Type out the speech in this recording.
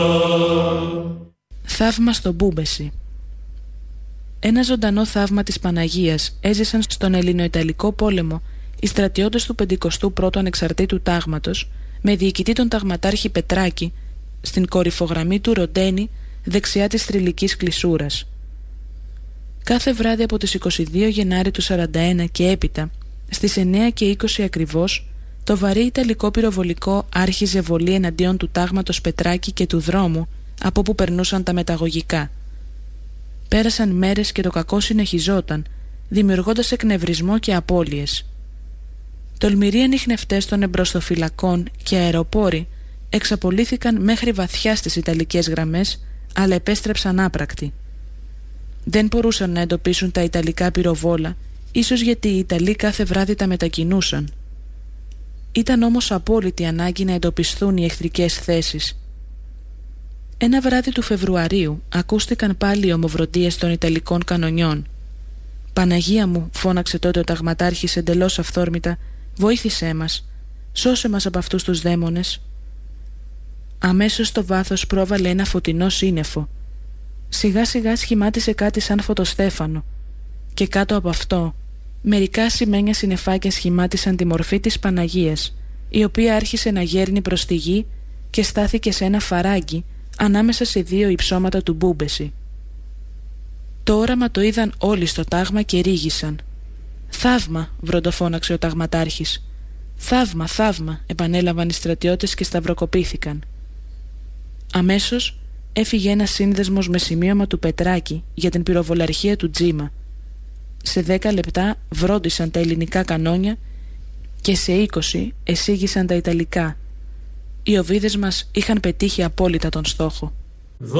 Θαύμα στο Μπούμπεση. Ένα ζωντανό θαύμα της Παναγίας έζησαν στον Ελληνοϊταλικό πόλεμο οι στρατιώτες του 51ου Ανεξαρτήτου Τάγματος με διοικητή τον ταγματάρχη Πετράκη στην κορυφογραμμή του Ροντένη δεξιά της θρυλικής κλεισούρας. Κάθε βράδυ από τις 22 Γενάρη του 41 και έπειτα, στις 9:20 ακριβώς, το βαρύ Ιταλικό πυροβολικό άρχιζε βολή εναντίον του τάγματος Πετράκη και του δρόμου από όπου περνούσαν τα μεταγωγικά. Πέρασαν μέρες και το κακό συνεχιζόταν, δημιουργώντας εκνευρισμό και απώλειες. Τολμηροί ανιχνευτές των εμπροστοφυλακών και αεροπόροι εξαπολύθηκαν μέχρι βαθιά στις Ιταλικές γραμμές, αλλά επέστρεψαν άπρακτοι. Δεν μπορούσαν να εντοπίσουν τα Ιταλικά πυροβόλα, ίσως γιατί οι Ιταλοί κάθε βράδυ τα μετακινούσαν. Ήταν όμως απόλυτη ανάγκη να εντοπισθούν οι εχθρικές θέσεις. Ένα βράδυ του Φεβρουαρίου ακούστηκαν πάλι οι ομοβροντίες των Ιταλικών κανονιών. «Παναγία μου», φώναξε τότε ο ταγματάρχης εντελώς αυθόρμητα, «βοήθησέ μας, σώσε μας από αυτούς τους δαίμονες». Αμέσως στο βάθος πρόβαλε ένα φωτεινό σύννεφο. Σιγά σιγά σχημάτισε κάτι σαν φωτοστέφανο και κάτω από αυτό μερικά ασημένια συννεφάκια σχημάτισαν τη μορφή της Παναγίας, η οποία άρχισε να γέρνει προς τη γη και στάθηκε σε ένα φαράγγι ανάμεσα σε δύο υψώματα του Μπούμπεση. Το όραμα το είδαν όλοι στο τάγμα και ρίγησαν. «Θαύμα», βροντοφώναξε ο ταγματάρχης. «Θαύμα, θαύμα», επανέλαβαν οι στρατιώτες και σταυροκοπήθηκαν. Αμέσως έφυγε ένας σύνδεσμος με σημείωμα του Πετράκη για την πυροβολαρχία του Τζίμα. Σε 10 λεπτά βρόντισαν τα ελληνικά κανόνια και σε 20 εσήγησαν τα Ιταλικά. Οι οβίδες μας είχαν πετύχει απόλυτα τον στόχο.